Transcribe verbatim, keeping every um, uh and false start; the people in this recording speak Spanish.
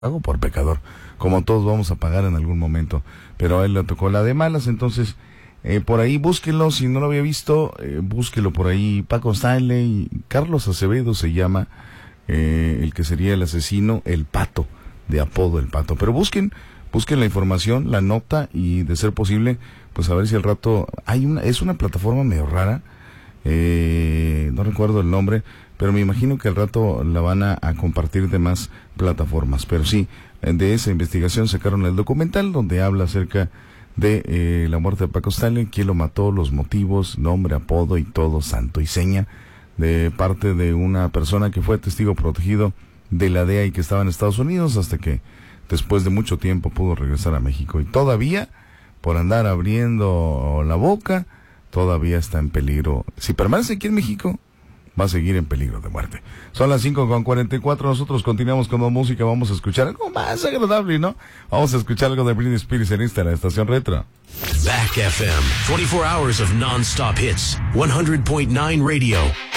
pago por pecador, como todos vamos a pagar en algún momento, pero a él le tocó la de malas. Entonces eh, por ahí búsquenlo, si no lo había visto, eh, búsquelo por ahí. Paco Stanley, Carlos Acevedo se llama, eh, el que sería el asesino, el Pato, de apodo el Pato. Pero busquen, busquen la información, la nota, y de ser posible, pues a ver si al rato hay una, es una plataforma medio rara, eh, no recuerdo el nombre, pero me imagino que al rato la van a, a compartir de más plataformas. Pero sí, de esa investigación sacaron el documental donde habla acerca de eh, la muerte de Paco Stanley, quién lo mató, los motivos, nombre, apodo y todo, santo y seña, de parte de una persona que fue testigo protegido de la D E A y que estaba en Estados Unidos hasta que después de mucho tiempo pudo regresar a México. Y todavía, por andar abriendo la boca, todavía está en peligro. Si permanece aquí en México, va a seguir en peligro de muerte. Son las cinco con cuarenta y cuatro, nosotros continuamos con más música, vamos a escuchar algo más agradable, ¿no? Vamos a escuchar algo de Britney Spears en esta, la estación retro. Back F M, twenty-four hours of non-stop hits, one hundred point nine radio.